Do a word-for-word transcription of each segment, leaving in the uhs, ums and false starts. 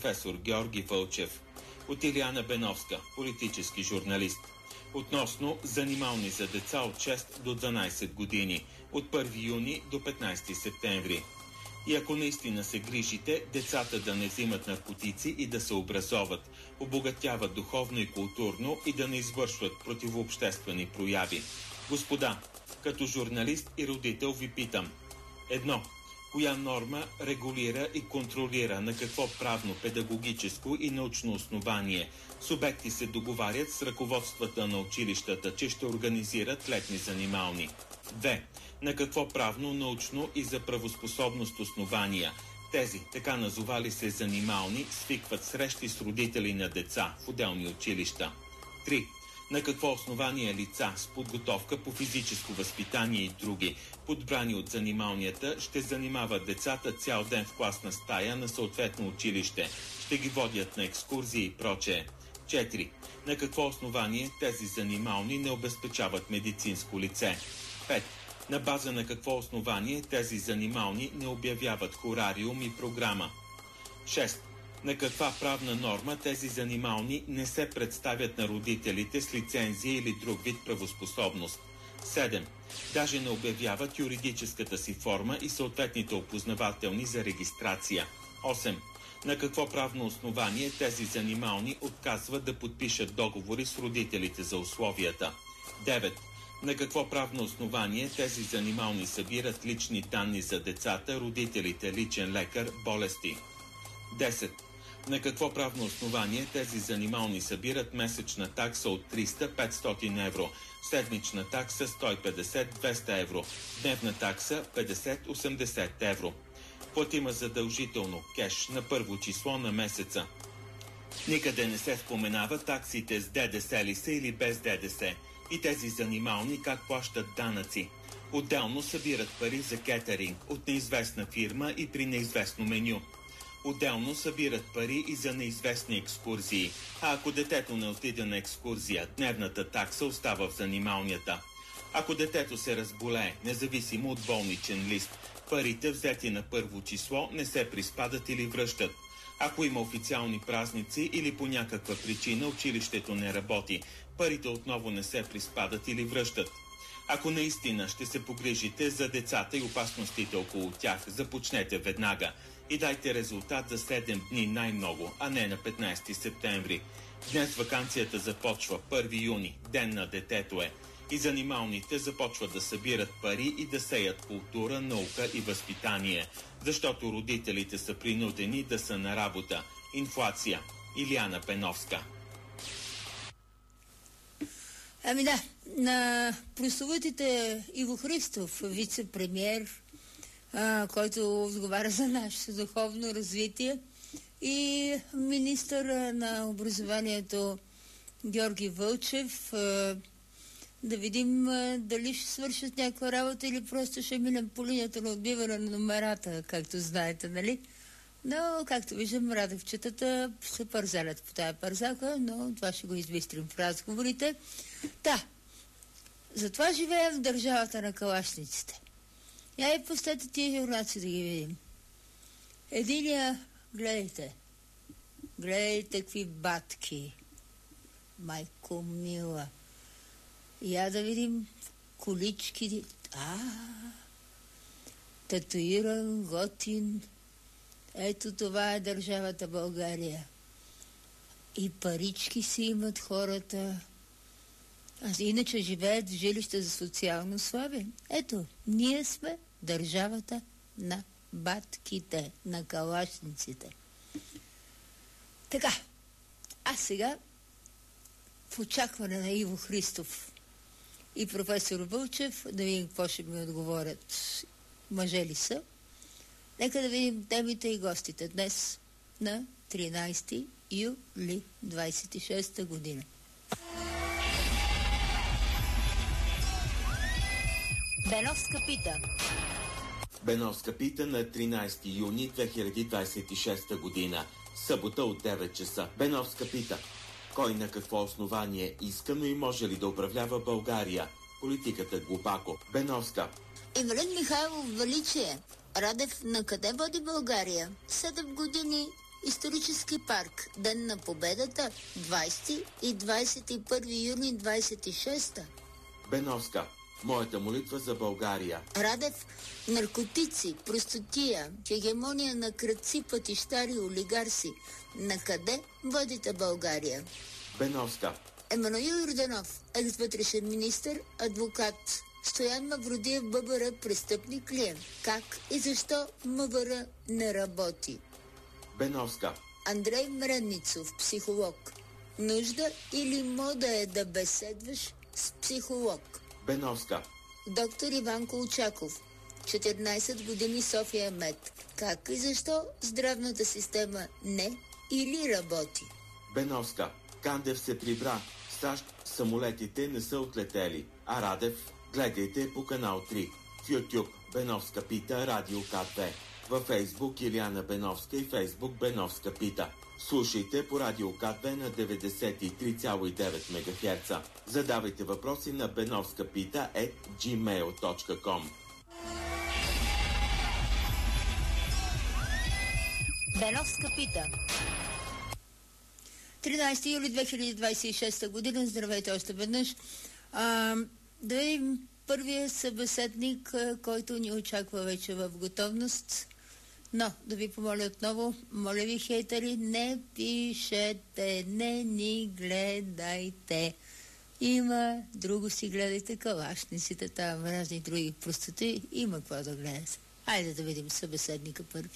професор Георги Вълчев. От Илияна Беновска, политически журналист. Относно занимални за деца от шест до дванайсет години, от първи юни до петнайсети септември. И ако наистина се грижите, децата да не взимат наркотици и да се образоват, обогатяват духовно и културно и да не извършват противообществени прояви. Господа, като журналист и родител ви питам. Едно. Коя норма регулира и контролира на какво правно, педагогическо и научно основание субекти се договарят с ръководствата на училищата, че ще организират летни занимални? Две. На какво правно, научно и за правоспособност основания тези, така назовали се занимални, свикват срещи с родители на деца в отделни училища? Три. На какво основание лица с подготовка по физическо възпитание и други, подбрани от занималнията, ще занимават децата цял ден в класна стая на съответно училище, ще ги водят на екскурзии и прочее? Четири. На какво основание тези занимални не обезпечават медицинско лице? Пет. На база на какво основание тези занимални не обявяват хорариум и програма? Шест. На каква правна норма тези занимални не се представят на родителите с лицензия или друг вид правоспособност? седем. Даже не обявяват юридическата си форма и съответните опознавателни за регистрация. осем. На какво правно основание тези занимални отказват да подпишат договори с родителите за условията? девет. На какво правно основание тези занимални събират лични данни за децата, родителите, личен лекар, болести? десет. На какво правно основание тези занимални събират месечна такса от триста до петстотин евро, седмична такса сто и петдесет до двеста евро, дневна такса петдесет до осемдесет евро? Платима задължително кеш на първо число на месеца. Никъде не се споменава таксите с ДДС ли са или без ДДС и тези занимални как плащат данъци. Отделно събират пари за кетеринг от неизвестна фирма и при неизвестно меню. Отделно събират пари и за неизвестни екскурзии, а ако детето не отиде на екскурзия, дневната такса остава в занималнията. Ако детето се разболее, независимо от болничен лист, парите взети на първо число не се приспадат или връщат. Ако има официални празници или по някаква причина училището не работи, парите отново не се приспадат или връщат. Ако наистина ще се погрижите за децата и опасностите около тях, започнете веднага и дайте резултат за седем дни най-много, а не на петнайсети септември. Днес ваканцията започва, първи юни, ден на детето е. И занималните започват да събират пари и да сеят култура, наука и възпитание, защото родителите са принудени да са на работа. Инфлация. Илияна Беновска. Ами да, на прословутите Иво Христов, вице-премиер, а, който отговаря за нашето духовно развитие, и министър на образованието Георги Вълчев, а, да видим а, дали ще свършат някаква работа или просто ще минем по линията на отбиване на номерата, както знаете, нали? Но, както виждам, радовчетата се парзалят по тая парзалка, но това ще го избистрим в разговорите. Да, затова живеем в държавата на калашниците. Я и пустете тия журнаци да ги видим. Единия, гледайте, гледайте какви батки. Майко мила. Я да видим колички. А, татуиран, готин. Ето това е държавата България. И парички си имат хората. А иначе живеят в жилища за социално слаби. Ето, ние сме държавата на батките, на калашниците. Така, а сега в очакване на Иво Христов и професор Вълчев да видим какво ще ми отговорят. Мъже ли са? Нека да видим темите и гостите днес на тринайсети юли двайсет и шеста година. Беновска пита. Беновска пита на тринайсети юни две хиляди двайсет и шеста година. Събота от девет часа. Беновска пита. Кой на какво основание иска, но и може ли да управлява България? Политиката глубоко. Беновска. Ивелин Михайлов, величие. Радев на къде води България? Седем години исторически парк, Ден на победата, двайсети и двайсет и първи юни двайсет и шеста. Беновска. Моята молитва за България. Радев, наркотици, простотия, хегемония на крадци, пътищари, олигарси. Накъде водите България? Беновска. Емануил Йорданов, екс-вътрешен министър, адвокат. Стоян Мавродиев, ББР, престъпник ли е? Как и защо МВР не работи? Беновска. Андрей Мренницов, психолог. Нужда или мода е да беседваш с психолог? Беновска. Доктор Иван Колчаков, четиринайсет години, София Мед. Как и защо здравната система не или работи? Беновска. Кандев се прибра. САЩ самолетите не са отлетели. А Радев, гледайте по канал три. В YouTube Беновска пита, Радио К две. Във Фейсбук Илияна Беновска и Фейсбук Беновска пита. Слушайте по Радио К две на деветдесет и три цяло и девет мегахерца. Задавайте въпроси на беновска пита ет джимейл точка ком. Беновска пита. тринайсети юли две хиляди двайсет и шеста година. Здравейте още веднъж. А, да видим първия събеседник, който ни очаква вече в готовност. Но, да ви помоля отново, моля ви, хейтери, не пишете, не ни гледайте. Има друго си гледайте, калашниците, там разни други простоти, има какво да гледате. Хайде да видим събеседника първи.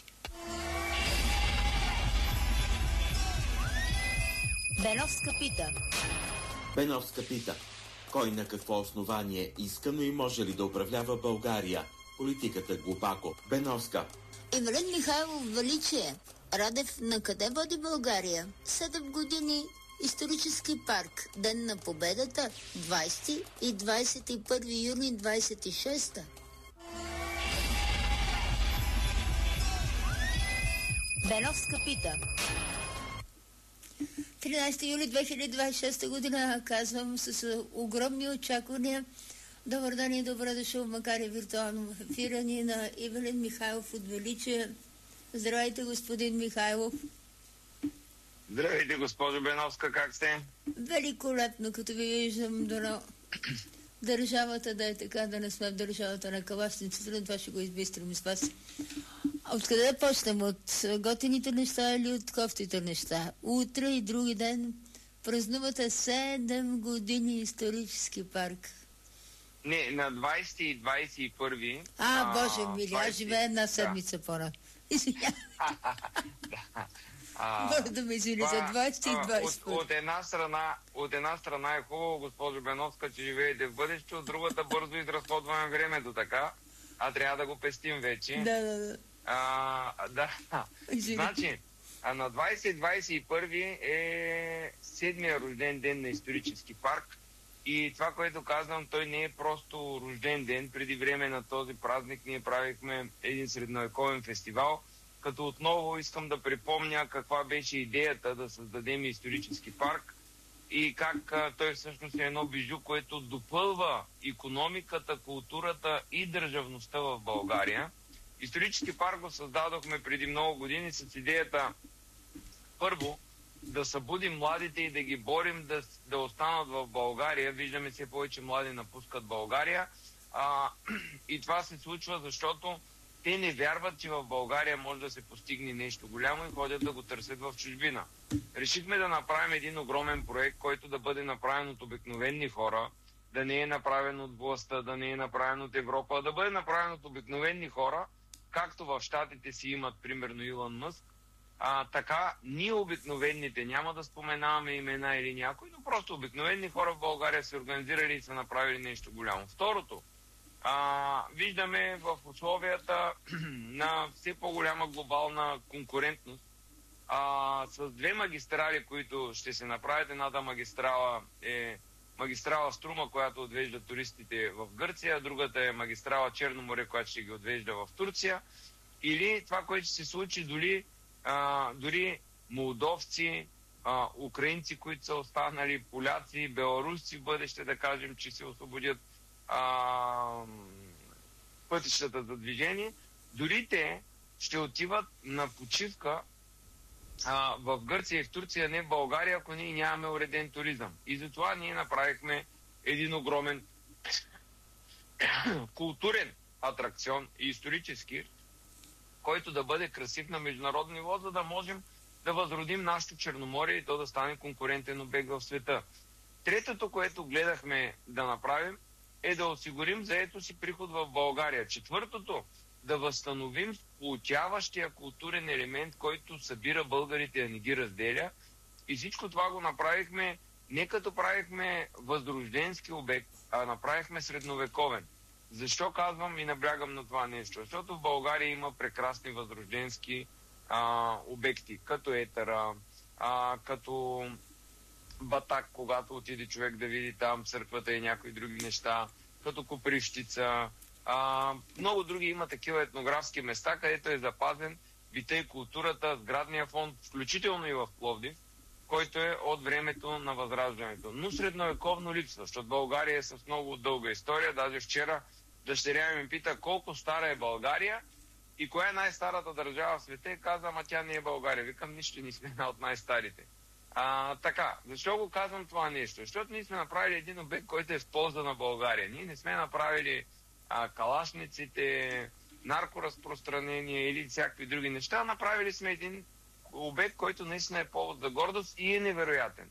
Беновска пита. Беновска пита. Кой на какво основание иска, но и може ли да управлява България? Политиката глупако. Беновска. Ивелин Михайлов, величие. Радев, на къде води България? Седем години, исторически парк, Ден на победата, двайсети и двайсет и първи юни двайсет и шеста. Беновска пита. тринайсети юли две хиляди двайсет и шеста година, казвам с огромни очаквания. Добър ден и добре дошъл, макар и виртуално в ефира ни на Ивелин Михайлов от величие. Здравейте, господин Михайлов. Здравейте, госпожо Беновска, как сте? Великолепно, като ви виждам, дано държавата да е така, да не сме в държавата на калашниците, но това ще го избистрим с вас. Откъде да почнем? От готините неща или от кофтите неща? Утре и други ден празнувате седем години исторически парк. Не, на двайсети и двайсет и първи... А, а Боже мили, двайсети... аз живея една седмица да. По-рано. Извинявам. Може да ме извини за двайсети и двайсет и първи. От, от, една страна, от една страна е хубаво, госпожо Беновска, че живеете в бъдеще, от другата бързо изразходваме времето, така, а трябва да го пестим вече. Да, да, да. А, да. Значи, а на двайсети и двайсет и първи е седмия рожден ден на исторически парк. И това, което казвам, той не е просто рожден ден. Преди време на този празник ние правихме един средновековен фестивал, като отново искам да припомня каква беше идеята да създадем исторически парк и как а, той всъщност е едно бижу, което допълва икономиката, културата и държавността в България. Исторически парк го създадохме преди много години с идеята първо да събудим младите и да ги борим да, да останат в България. Виждаме все повече млади напускат България. А, и това се случва, защото те не вярват, че в България може да се постигне нещо голямо и ходят да го търсят в чужбина. Решихме да направим един огромен проект, който да бъде направен от обикновени хора, да не е направен от властта, да не е направен от Европа, а да бъде направен от обикновени хора, както в Щатите си имат, примерно, Илон Мъск. А, така, ние обикновените, няма да споменаваме имена или някой, но просто обикновени хора в България се организирали и са направили нещо голямо. Второто, а, виждаме в условията на все по-голяма глобална конкурентност, а, с две магистрали, които ще се направят. Едната магистрала е магистрала Струма, която отвежда туристите в Гърция, другата е магистрала Черно море, която ще ги отвежда в Турция. Или това, което ще се случи дори А, дори молдовци, а, украинци, които са останали, поляци, беларусци в бъдеще, да кажем, че се освободят а, пътищата за движение, дори те ще отиват на почивка а, в Гърция и в Турция, не в България, ако ние нямаме уреден туризъм. И затова ние направихме един огромен културен атракцион и исторически, който да бъде красив на международно ниво, за да можем да възродим нашето Черноморие и то да стане конкурентен обект в света. Третото, което гледахме да направим, е да осигурим заетост и приход в България. Четвъртото, да възстановим сплотяващия културен елемент, който събира българите, а не ги разделя. И всичко това го направихме не като правихме възрожденски обект, а направихме средновековен. Защо казвам и наблягам на това нещо? Защото в България има прекрасни възрожденски а, обекти, като Етера, а, като Батак, когато отиде човек да види там църквата и някои други неща, като Копривщица. А, много други има такива етнографски места, където е запазен бита и културата, сградния фонд, включително и в Пловдив, който е от времето на Възраждането. Но средновековно липсва, защото България е с много дълга история. Даже вчера дъщеря ми пита колко стара е България и коя е най-старата държава в света и каза, ама тя не е България. Викам, нищо не сме една от най-старите. А, така, защо го казвам това нещо? Защото ние сме направили един обект, който е в полза на България. Ние не сме направили а, калашниците, наркоразпространение или всякакви други неща. Направили сме един обект, който наистина е повод за гордост и е невероятен.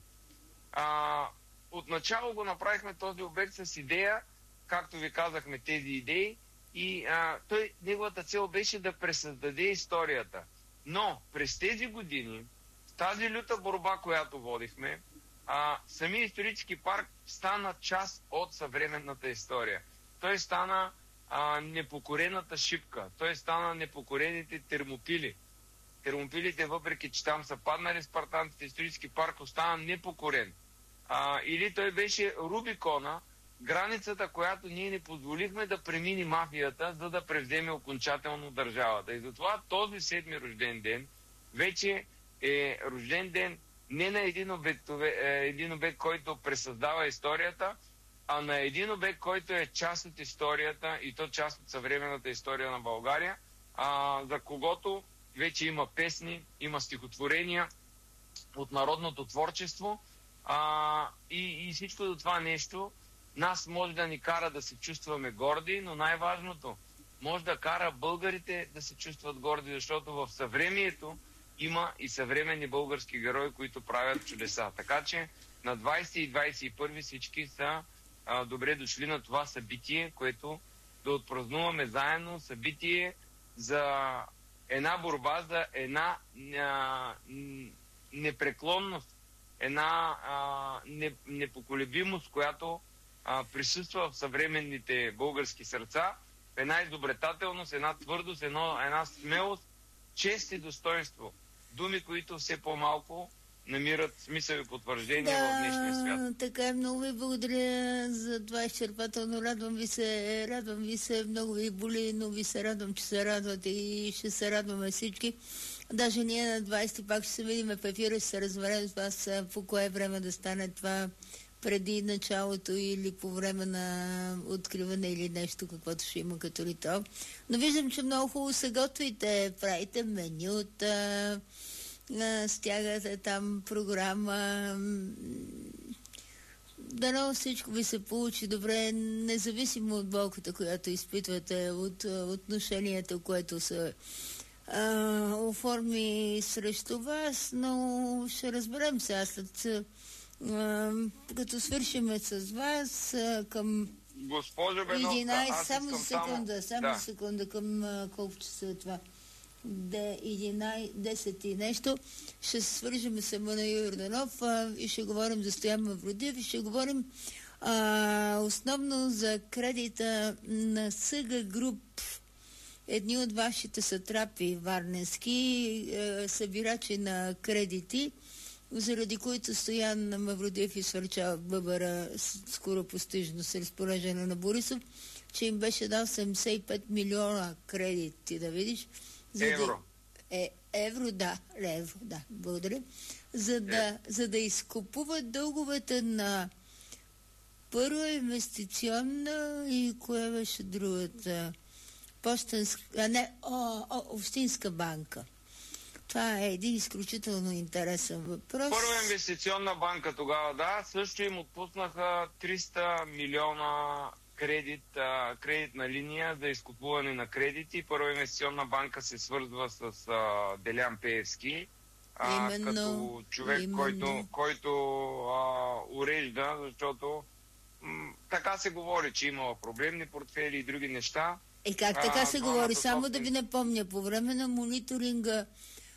А, отначало го направихме този обект с идея, както ви казахме, тези идеи, и а, той, неговата цел беше да пресъздаде историята. Но през тези години, тази люта борба, която водихме, а, самия исторически парк стана част от съвременната история. Той стана а, непокорената шипка, той стана непокорените термопили. Термопилите, въпреки че там са паднали спартанците, исторически парк остана непокорен. А, или той беше Рубикона, границата, която ние не позволихме да премини мафията, за да превземе окончателно държавата. И затова този седми рожден ден вече е рожден ден не на един обект, един обект, който пресъздава историята, а на един обект, който е част от историята и то част от съвременната история на България, а, за когото вече има песни, има стихотворения от народното творчество, а, и, и всичко до това нещо нас може да ни кара да се чувстваме горди, но най-важното, може да кара българите да се чувстват горди, защото в съвремието има и съвременни български герои, които правят чудеса. Така че на двайсети и двайсет и първи всички са а, добре дошли на това събитие, което да отпразнуваме заедно, събитие за една борба, за една а, непреклонност, една а, не, непоколебимост, която а, присъства в съвременните български сърца, една изобретателност, една твърдост, едно, една смелост, чест и достоинство. Думи, които все по-малко намират смисъл и потвърждение да, в днешния свят. Така е, много ви благодаря за това изчерпателно. Радвам ви се, радвам ви се, много ви боли, но ви се радвам, че се радвате и ще се радваме всички. Даже ние на двайсети пак ще се видим в ефира, ще се разберем с вас по кое време да стане това, преди началото или по време на откриване или нещо, каквото ще има като ритуал. Но виждам, че много хубаво се готвите, правите менюта, стягате там програма. Дано всичко ви се получи добре, независимо от болката, която изпитвате, от отношението, което се а, оформи срещу вас, но ще разберем сега след Uh, като свършиме с вас uh, към Госпожо Беновска, единайсет, аз само искам секунда, само да. секунда към uh, колко часа е това? единайсет, десет и нещо. Ще се свържем с Емануил Йорданов uh, и ще говорим за Стоян Мавродиев и ще говорим uh, основно за кредита на Съга Груп. Едни от вашите сатрапи варненски uh, събирачи на кредити, заради които Стоян Мавродиев изсвърчава бъбъра скоро постижно с разпореждане на Борисов, че им беше дал седемдесет и пет милиона кредити, да видиш. За евро. Да, е, евро, да, евро, да, благодаря. За да, е. за да изкупуват дълговете на първа инвестиционна и кое беше другата? Почтенска, а не, о, о, Общинска банка. Това е един изключително интересен въпрос. Първа инвестиционна банка тогава, да, също им отпуснаха триста милиона кредит, а, кредитна линия за изкупуване на кредити. Първа инвестиционна банка се свързва с а, Делян Пеевски, а, именно, като човек, именно. който, който а, урежда, защото м- така се говори, че имала проблемни портфели и други неща. Е, как така а, се двамата говори? Само да собствени- ви напомня, по време на мониторинга,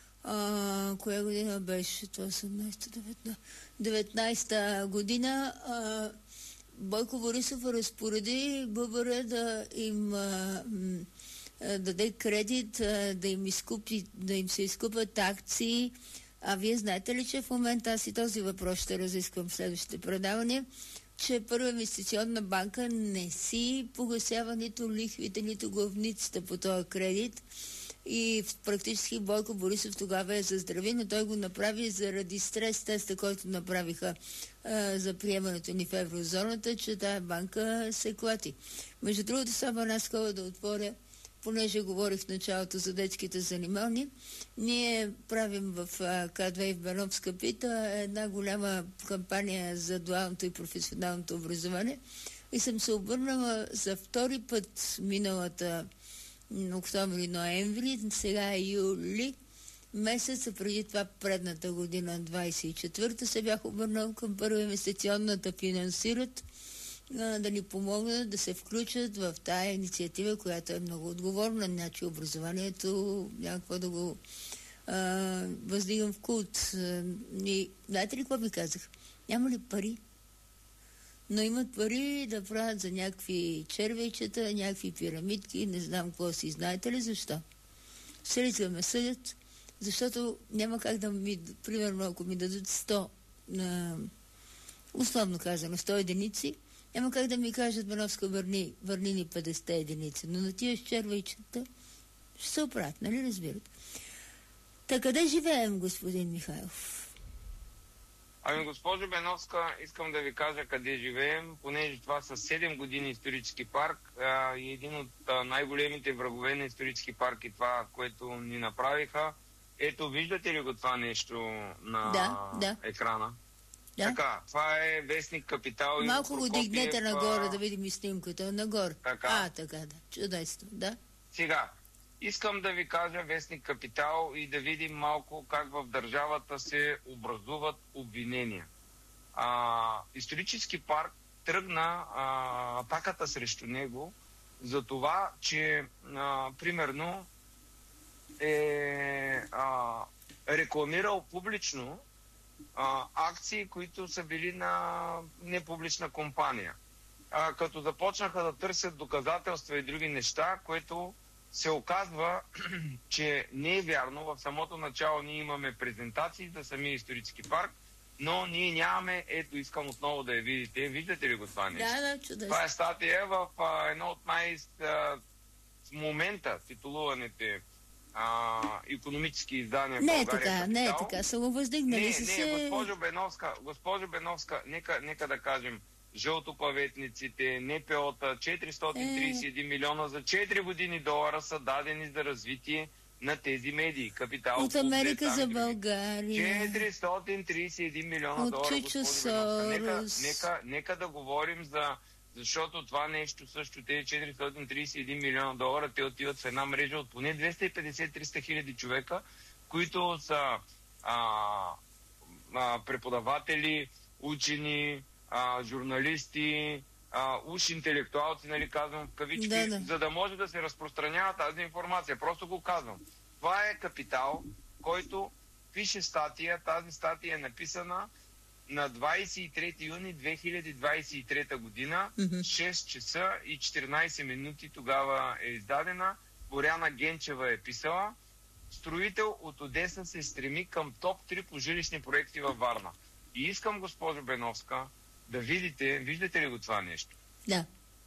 а, коя година беше? Това осемнайсета, деветнайсета година, а, Бойко Борисов разпореди ББР да им а, м, а, даде кредит, а, да им, изкупи, да им се изкупят акции. А вие знаете ли, че в момента аз и този въпрос ще разисквам в следващите предавания, че Първа инвестиционна банка не си погасява нито лихвите, нито главницата по този кредит. И практически Бойко Борисов тогава е заздрави, но той го направи заради стрес теста, който направиха а, за приемането ни в еврозоната, че тая банка се клати. Между другото, само една скоба да отворя, понеже говорих в началото за детските занимални. Ние правим в К две и в Беновска пита една голяма кампания за дуалното и професионалното образование и съм се обърнала за втори път миналата октомври-ноември, сега е юли месеца, преди това предната година, двайсет и четвърта, се бях обърнал към Първа инвестиционна да финансират, да ни помогнат да се включат в тая инициатива, която е много отговорна. Значи образованието някакво да го а, въздигам в култ. И знаете ли какво ми казах? Няма ли пари? Но имат пари да правят за някакви червейчета, някакви пирамидки, не знам какво си. Знаете ли защо? Селите ме съдят, защото няма как да ми, примерно, ако ми дадат сто, на, условно казано, сто единици, няма как да ми кажат, Беновска, върни, върни ни петдесет единици. Но на тия червейчета ще се оправят, нали разбират? Та къде живеем, господин Михайлов? Ами, госпожо Беновска, искам да ви кажа къде живеем, понеже това са седем години исторически парк а, и един от а, най-големите врагове на исторически парк и това, което ни направиха. Ето, виждате ли го това нещо на да, да. екрана? Да. Така, това е вестник Капитал. Малко го дигнете нагоре, а... да видим и снимката. Нагоре. Така. А, така, да. Чудесно, да. Сега, искам да ви кажа вестник Капитал и да видим малко как в държавата се образуват обвинения. А, исторически парк тръгна а, атаката срещу него за това, че а, примерно е а, рекламирал публично а, акции, които са били на непублична компания. А, като започнаха да търсят доказателства и други неща, което се оказва, че не е вярно. В самото начало ние имаме презентации за самия исторически парк, но ние нямаме, ето искам отново да я видите. Виждате ли го това нещо? Да, да, чудесно. Това е статия в а, едно от най- а, в момента титулуваните а, икономически издания в Не е България. така, Капитал. не е така. Са го въздигнали Не, са не, се... госпожо Беновска, госпожо Беновска, нека, нека да кажем, жълтоклаветниците, НПО-та, четиристотин трийсет и един милиона за четири години долара са дадени за развитие на тези медии. Капитал. От Америка за България. четиристотин трийсет и един милиона От долара, Чичо госпожо Беновска. Нека, Сорос. нека, нека да говорим за... Защото това нещо също, тези четиристотин трийсет и един милиона долара, те отиват в една мрежа от поне двеста и петдесет до триста хиляди човека, които са а, а, преподаватели, учени, а, журналисти, а, уж интелектуалци, нали, казвам в кавички, да, да. за да може да се разпространява тази информация. Просто го казвам. Това е Капитал, който пише статия. Тази статия е написана на двайсет и трети юни две хиляди двайсет и трета година, mm-hmm. шест часа и четиринайсет минути тогава е издадена. Боряна Генчева е писала. Строител от Одеса се стреми към топ три по жилищни проекти във Варна. И искам, госпожо Беновска, да видите, виждате ли го това нещо? Да.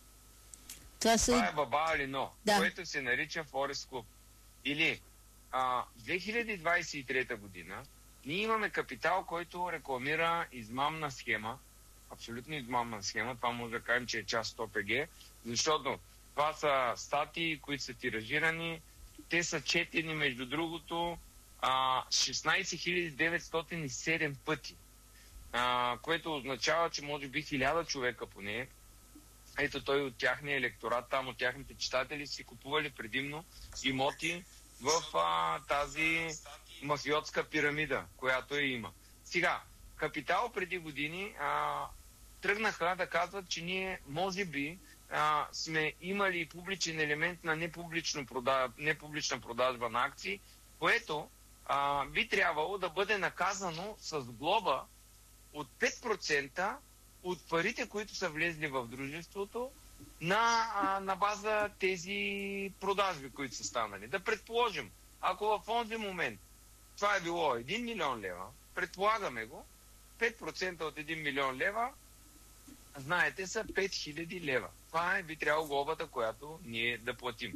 Това, са... това е Баба Алино, да. което се нарича Форест Клуб. Или а, две хиляди двайсет и трета година ние имаме Капитал, който рекламира измамна схема, абсолютно измамна схема, това може да кажем, че е част от ОПГ, защото това са статии, които са тиражирани, те са четени, между другото, а, шестнайсет хиляди деветстотин и седем пъти, а, което означава, че може би хиляда човека поне, ето той от тяхния електорат, там от тяхните читатели си купували предимно имоти в а, тази мафиотска пирамида, която я има. Сега, Капитал преди години а, тръгнаха да казват, че ние може би а, сме имали публичен елемент на непублично продаж... непублична продажба на акции, което а, би трябвало да бъде наказано с глоба от пет процента от парите, които са влезли в дружеството на, а, на база тези продажби, които са станали. Да предположим, ако в този момент това е било един милион лева, предполагаме го, пет процента от един милион лева, знаете, са пет хиляди лева. Това е би трябвало глобата, която ние да платим.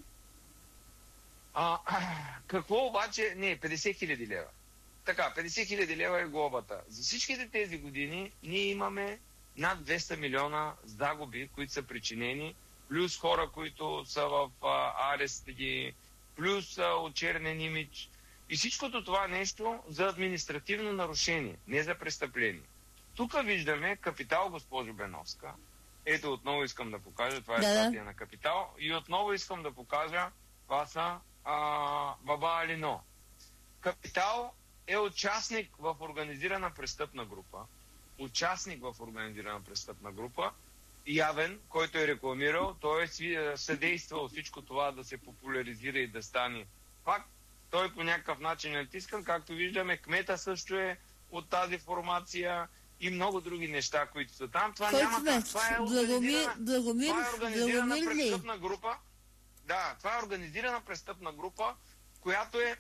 А, какво обаче? Не, петдесет хиляди лева. Така, петдесет хиляди лева е глобата. За всичките тези години ние имаме над двеста милиона загуби, които са причинени, плюс хора, които са в а, арести, плюс а, очернен имидж. И всичкото това нещо за административно нарушение, не за престъпление. Тук виждаме Капитал, госпожо Беновска. Ето отново искам да покажа, това е да. статия на Капитал. И отново искам да покажа, това са а, Баба Алино. Капитал е участник в организирана престъпна група. Участник в организирана престъпна група, явен, който е рекламирал, той е съдействал всичко това да се популяризира и да стане факт. Той по някакъв начин е натискан, както виждаме, кмета също е от тази формация и много други неща, които са там. Това Кой няма кмет? това е Благомир, Благомир, това е организирана Благомир престъпна група. Да, това е организирана престъпна група, която е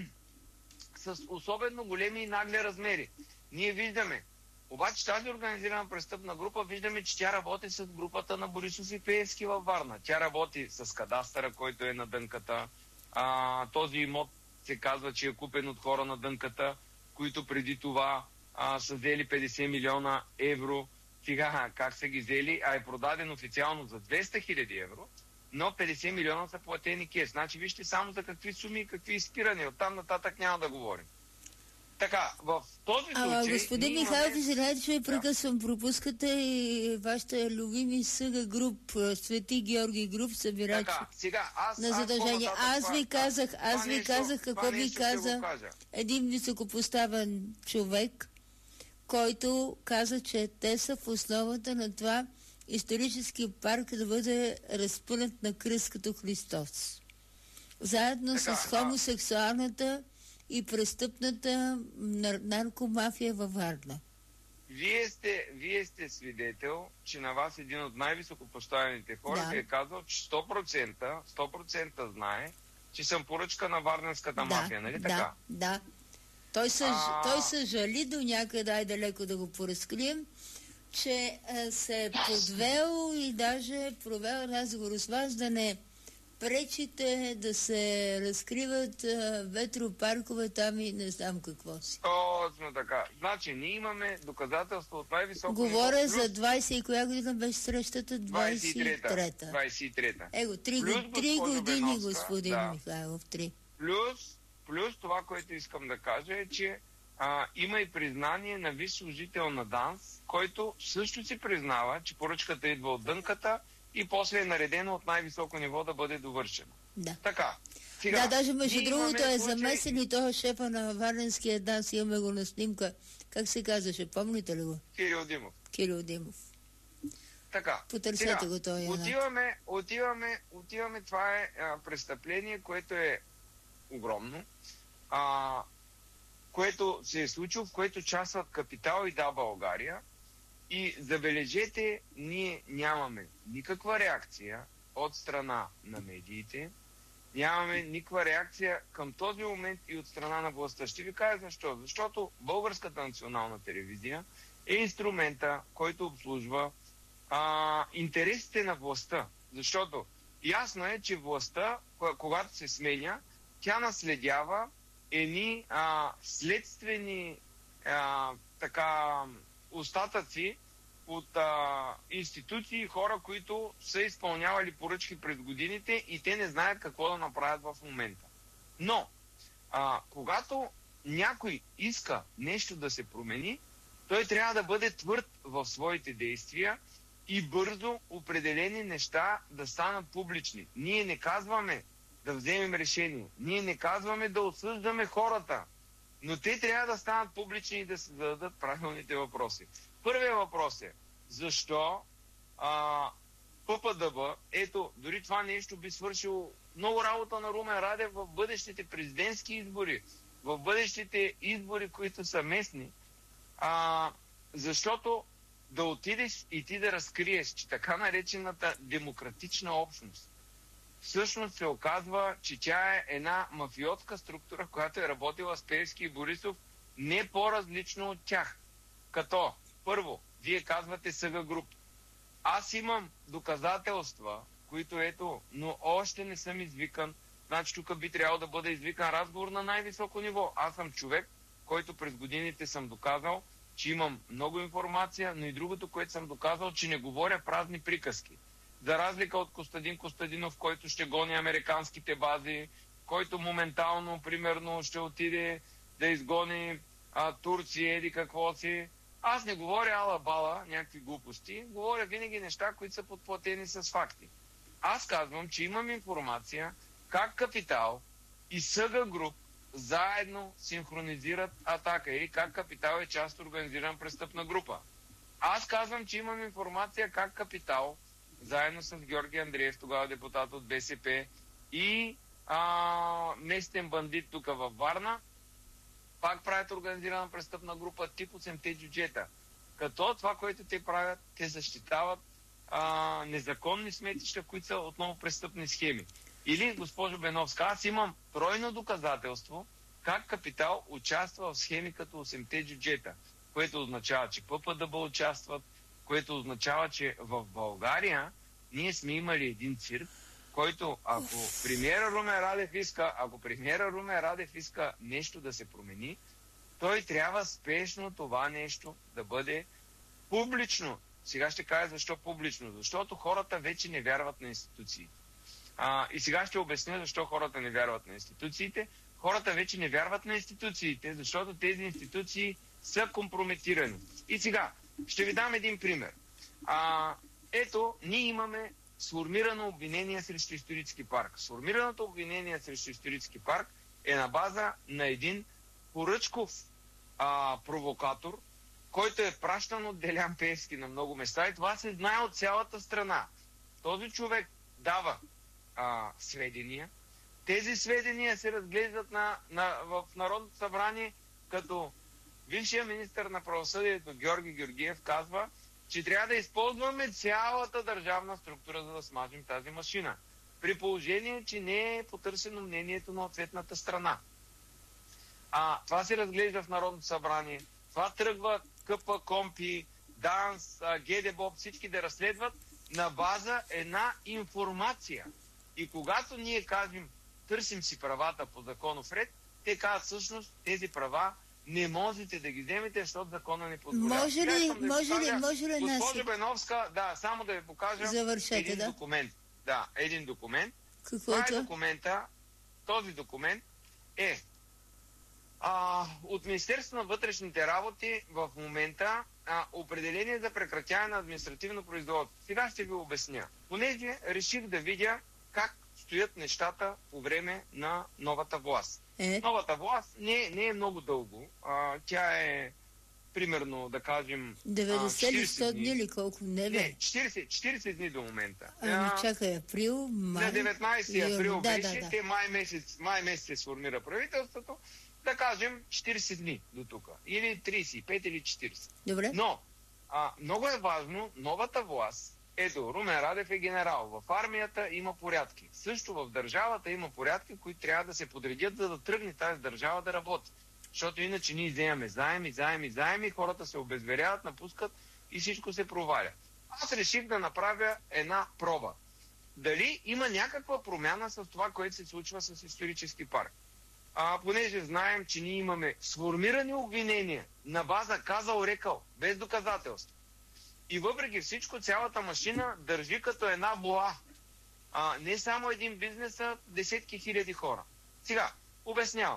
с особено големи и нагли размери. Ние виждаме, обаче тази организирана престъпна група, виждаме, че тя работи с групата на Борисов и Пеевски във Варна. Тя работи с кадастъра, който е на дънката. А, този имот се казва, че е купен от хора на дънката, които преди това а, са взели петдесет милиона евро. Сега как са ги взели, а е продаден официално за двеста хиляди евро, но петдесет милиона са платени кеш. Значи вижте само за какви суми и какви изпирания. Оттам нататък няма да говорим. Така, в този случай... А, господин Михайлов, имаме... извинете, че прекъсвам, пропускате и вашата любими съга груп, Свети Георги груп, събирачи така, сега, аз, на задължение. Аз, аз ви казах, аз ви нещо, казах какво ви каза един високопоставен човек, който каза, че те са в основата на това исторически парк да бъде разпънат на кръст като Христос. Заедно така, с хомосексуалната и престъпната нар- наркомафия във Варна. Вие сте, вие сте свидетел, че на вас един от най-високопоставените хора да. ви е казал, че сто процента, сто процента знае, че съм поръчка на варненската да, мафия, нали така? Да, да. Той, съж... а... той съжали до някъде, дай далеко да го поразкрием, че а, се е подвел и даже провел разговор с вас да не пречите да се разкриват а, ветропаркове там и не знам какво си. Точно така. Значи, ние имаме доказателство от най-високо Говоря ниво, плюс... за двайсет и коя година беше срещата? двайсет и трета. двайсет и трета. Его, три, плюс, три години, Беновска, господин да. Михайлов, три. Плюс, плюс това, което искам да кажа е, че а, има и признание на висш служител на ДАНС, който също си признава, че поръчката идва от дънката и после е наредено от най-високо ниво да бъде довършена. Да. Така. Сега, да, даже между другото е случай... замесен и този шефа на Варненския ДАНС, имаме го на снимка. Как се казваше, помните ли го? Кирил Димов. Кирил Димов. Така. Потърсете сега, го той. Отиваме, отиваме, отиваме, това е а, престъпление, което е огромно, а, което се е случило, в което участват Капитал и Да, България. И забележете, ние нямаме никаква реакция от страна на медиите, нямаме никаква реакция към този момент и от страна на властта. Ще ви кажа защо. Защото Българската национална телевизия е инструмента, който обслужва а, интересите на властта. Защото ясно е, че властта, когато се сменя, тя наследява едни а, следствени а, така остатъци от а, институции и хора, които са изпълнявали поръчки през годините и те не знаят какво да направят в момента. Но, а, когато някой иска нещо да се промени, той трябва да бъде твърд в своите действия и бързо определени неща да станат публични. Ние не казваме да вземем решение. Ние не казваме да осъждаме хората. Но те трябва да станат публични и да се зададат правилните въпроси. Първият въпрос е, защо а, ППДБ, ето, дори това нещо би свършило много работа на Румен Радев в бъдещите президентски избори, в бъдещите избори, които са местни, а, защото да отидеш и ти да разкриеш, че така наречената демократична общност всъщност се оказва, че тя е една мафиотска структура, която е работила с Пеевски и Борисов не по-различно от тях. Като, първо, вие казвате Съга Груп. Аз имам доказателства, които ето, но още не съм извикан. Значи тук би трябвало да бъде извикан разговор на най-високо ниво. Аз съм човек, който през годините съм доказал, че имам много информация, но и другото, което съм доказал, че не говоря празни приказки. За разлика от Костадин Костадинов, който ще гони американските бази, който моментално, примерно, ще отиде да изгони а, Турция или какво си. Аз не говоря ала-бала, някакви глупости, говоря винаги неща, които са подплатени с факти. Аз казвам, че имам информация как Капитал и Съга Груп заедно синхронизират атака или как Капитал е част от организирана престъпна група. Аз казвам, че имам информация как Капитал заедно с Георги Андреев, тогава депутат от БСП, и а, местен бандит тук във Варна, пак правят организирана престъпна група тип осемте джуджета. Като това, което те правят, те защитават а, незаконни сметища, които са отново престъпни схеми. Или, госпожо Беновска, аз имам тройно доказателство как Капитал участва в схеми като осемте джуджета, което означава, че ППДБ участват, което означава, че в България ние сме имали един цирк, който ако премиера Румен Радев иска, ако премиера Румен Радев иска нещо да се промени, той трябва спешно това нещо да бъде публично. Сега ще кажа защо публично. Защото хората вече не вярват на институциите. А, и сега ще обясня защо хората не вярват на институциите. Хората вече не вярват на институциите, защото тези институции са компрометирани. И сега ще ви дам един пример. А, ето, ние имаме сформирано обвинение срещу исторически парк. Сформираното обвинение срещу исторически парк е на база на един поръчков а, провокатор, който е пращан от Делян Пеевски на много места и това се знае от цялата страна. Този човек дава а, сведения. Тези сведения се разглеждат на, на, в Народното събрание, като бившия министър на правосъдието Георги Георгиев казва, че трябва да използваме цялата държавна структура, за да смажем тази машина. При положение, че не е потърсено мнението на ответната страна. А това се разглежда в Народното събрание. Това тръгва КП, КОМПИ, ДАНС, ГДБОП, всички да разследват на база една информация. И когато ние кажем, търсим си правата по законов ред, те казват всъщност тези права не можете да ги вземете, защото закона не позволява. Може ли, да може ли, може ли нас... Госпожо Беновска, да, само да ви покажа Завършете, един да? документ. Да, един документ. Какво Това е е документа, този документ е а, от Министерството на вътрешните работи в момента а, определение за прекратяване на административно производство. Сега ще ви обясня. Понеже реших да видя как стоят нещата по време на новата власт. Е? Новата власт не, не е много дълго. А, тя е примерно, да кажем... деветдесет или сто дни или колко? Не, бе. Не, четиридесет, четиридесет дни до момента. Ами А, чакай, април, май... на деветнайсети април да, беше, да, да. те май месец, май месец се сформира правителството, да кажем четиридесет дни до тук. Или тридесет и пет или четиридесет. Добре. Но, а, много е важно, новата власт, ето, Румен Радев е генерал. В армията има порядки. Също в държавата има порядки, които трябва да се подредят, за да тръгне тази държава да работи. Защото иначе ние вземаме заеми, заеми, заеми, хората се обезверяват, напускат и всичко се проваля. Аз реших да направя една проба. Дали има някаква промяна с това, което се случва с исторически парк? А, понеже знаем, че ние имаме сформирани обвинения на база казал-рекал, без доказателство. И въпреки всичко, цялата машина държи като една вола. А, не само един бизнес, а десетки хиляди хора. Сега, обяснявам.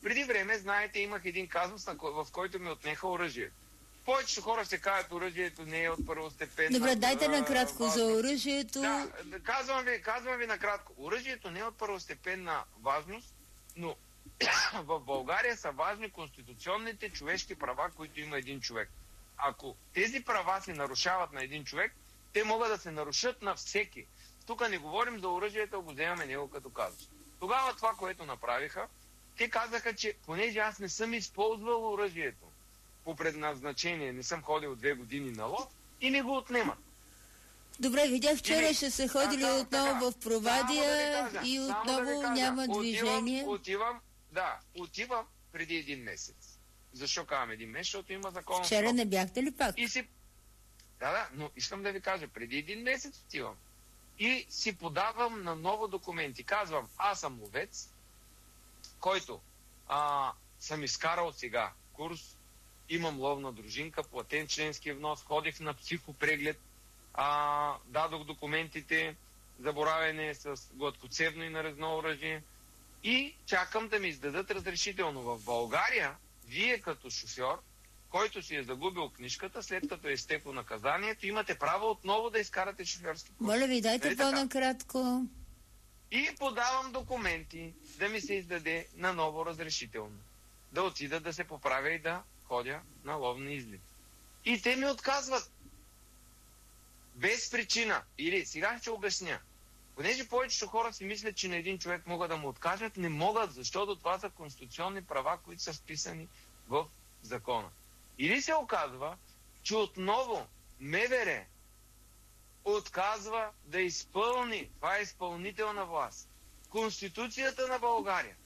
Преди време, знаете, имах един казус, в който ми отнеха оръжие. Повечето хора се казват, оръжието не е от първостепенна. Добре, дайте накратко за оръжието. Да, казвам ви, казвам ви накратко. Оръжието не е от първостепенна важност, но в България са важни конституционните човешки права, които има един човек. Ако тези права се нарушават на един човек, те могат да се нарушат на всеки. Тук не говорим за оръжието, го вземаме него като казус. Тогава това, което направиха, те казаха, че понеже аз не съм използвал оръжието по предназначение, не съм ходил две години на лов и ми го отнемат. Добре, видях вчера, ще се ходили така, отново така, в Провадия да и отново да няма движение. Отивам, отивам, да, отивам преди един месец. Защо казвам един месец? Защото има закон. Вчера не бяхте ли пак? И си... Да, да, но искам да ви кажа, преди един месец отивам. И си подавам на ново документи. Казвам, аз съм ловец, който а, съм изкарал сега курс, имам ловна дружинка, платен членски внос, ходих на психопреглед, а, дадох документите за боравене с гладкоцевно и нарезно оръжие и чакам да ми издадат разрешително. В България, вие като шофьор, който си е загубил книжката, след като е изтекло наказанието, имате право отново да изкарате шофьорски курс. Моля ви, дайте по-накратко. И подавам документи да ми се издаде на ново разрешително. Да отида да се поправя и да ходя на ловни излет. И те ми отказват. Без причина. Или сега ще обясня. Понеже повечето хора си мислят, че на един човек могат да му откажат, не могат, защото това са конституционни права, които са вписани в закона. Или се оказва, че отново МВР отказва да изпълни, това е изпълнителна власт, Конституцията на България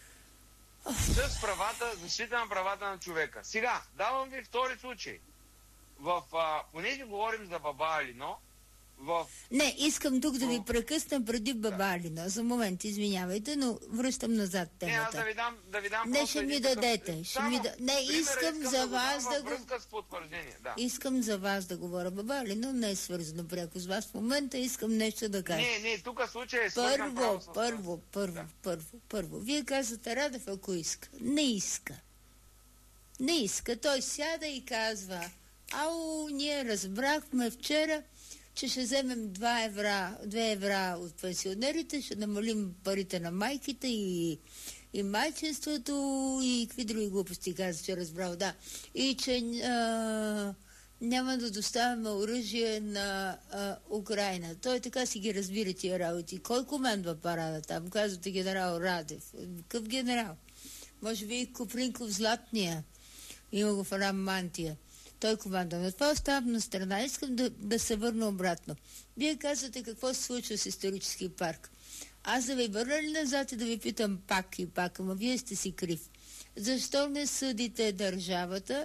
с правата, защита на правата на човека. Сега, давам ви втори случай. В, а, понеже говорим за Баба Алино, в... Не, искам тук да ви прекъсна преди Баба да. Алино. За момент, извинявайте, но връщам назад темата. Не, аз да ви дам, да ви дам не, ще ми дадете. Ще ми да... Не, искам, искам за вас да, да го... с потвърждение, да. Искам за вас да говоря. Баба Алино не е свързано пряко с вас. В момента искам нещо да кажа. Не, не, тук случай е свързан Първо, първо, първо, да. първо, първо. Вие казвате Радев, ако иска. Не иска. Не иска. Той сяда и казва, ау, ние разбрахме вчера, че ще вземем два евра, две евра от пенсионерите, ще намалим парите на майките и, и майчинството и какви други глупости каза, че разбрал, да. И че а, няма да доставяме оръжие на а, Украйна. Той така си ги разбира тия работи. Кой командва парада там? Казвате генерал Радев. Какъв генерал? Може би и Копринков Златния. Има го в една мантия. Той команда. Но това оставам на страна. Искам да, да се върна обратно. Вие казвате какво се случва с исторически парк. Аз да ви върна ли назад и да ви питам пак и пак, ама вие сте си крив. Защо не съдите държавата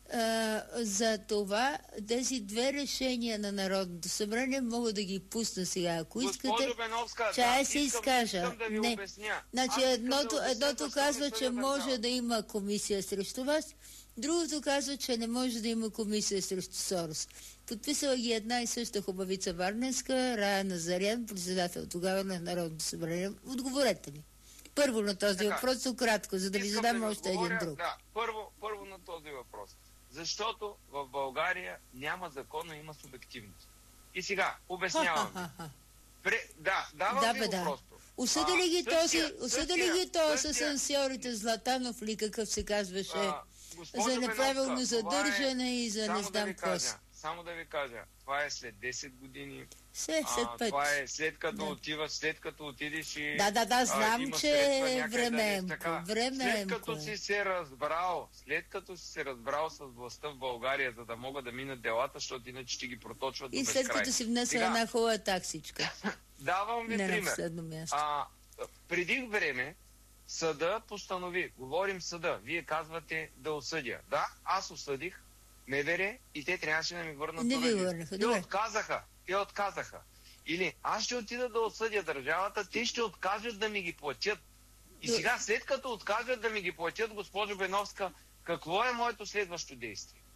а, за това тези две решения на Народното събрание, мога да ги пусна сега, ако искате. Беновска, чая да, се искам, изкажа. Искам да ви не. Обясня. Значи едното, да едното казва, че може да има комисия срещу вас, другото казва, че не може да има комисия срещу Сорос. Подписала ги една и съща хубавица Варненска, Рая Назарян, председател тогава на Народното събрание. Отговорете ми. Първо на този така, въпрос, кратко, за да ви задам да още говоря, един друг. Да, първо, първо на този въпрос. Защото в България няма закон, но има субективност. И сега, обяснявам. Пре... Да, давам да, ви бе, го да. просто. Осъда ли ги този, осъда ли ги този същия, с ансьорите Златанов ли какъв се казваше? А, за неправилно задържане е, и за не знам какво си. Само да ви кажа, това е след десет години. След, след а, пет. Това е след като да. отиваш, след като отидеш и... Да, да, да, знам, а, че е временко, да временко. След като си се разбрал, след като си се разбрал с властта в България, за да могат да минат делата, защото иначе ще ги проточват и до след безкрай. като си внесла Сега, една хубава таксичка. Давам ви не пример. на последно място. А, преди време съда постанови, говорим съда, вие казвате да осъдя. Да, аз осъдих МВР и те трябваше да ми върнат не ви оръжие. върнаха, Те отказаха, те отказаха. Или аз ще отида да осъдя държавата, те ще откажат да ми ги платят. И Но... сега, след като откажат да ми ги платят, госпожо Беновска, какво е моето следващо действие?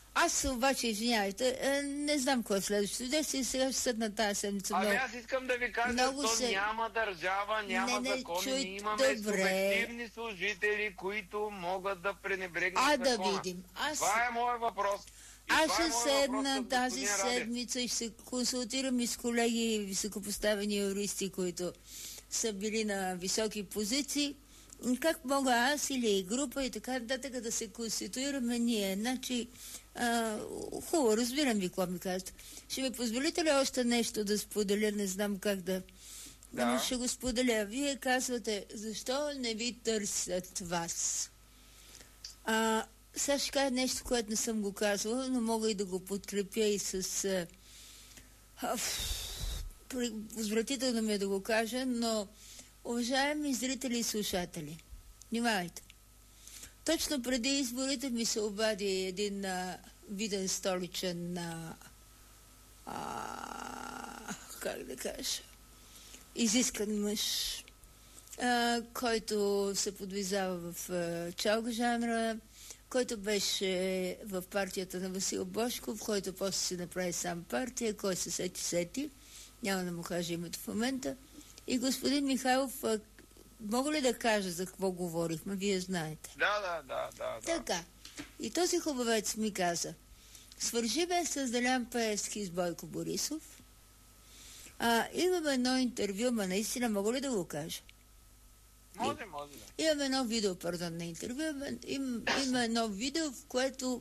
Аз обаче, извинявайте, е, не знам кой е следващото действие, сега ще седна тази седмица. Ами много... аз искам да ви кажа, много то се... няма държава, няма не, не, закони, чуй... ние имаме Добре. субективни служители, които могат да пренебрегнат А, закона. да видим. Аз... Това е моят въпрос. И Аз това е ще моят седна въпрос, тази господин Радев. седмица и ще се консултирам и с колеги високопоставени юристи, които са били на високи позиции. Как мога аз или група и така нататък да се конституираме ние? Значи, а, хубаво, разбирам ви какво ми казвате. Ще ми позволите ли още нещо да споделя? Не знам как да... Да. Но ще го споделя. Вие казвате, защо не ви търсят вас? А, сега ще кажа нещо, което не съм го казвала, но мога и да го подкрепя и с... А, а, Возвратително ми е да го кажа, но уважаеми зрители и слушатели, внимавайте. Точно преди изборите ми се обади един а, виден столичен а, а, как да кажа, изискан мъж, а, който се подвизава в а, чалга жанра, който беше в партията на Васил Божков, който после си направи сам партия, кой се сети, сети. Няма да му кажа името в момента. И господин Михайлов, а, мога ли да кажа за какво говорихме? Вие знаете. Да, да, да, да. Така. И този хубавец ми каза, свържи бе с Делян Пеевски с Бойко Борисов. А, имаме едно интервю, ма наистина мога ли да го кажа? Може, може. Да. Имаме едно видео, пардон, на интервю. Има, има едно видео, в което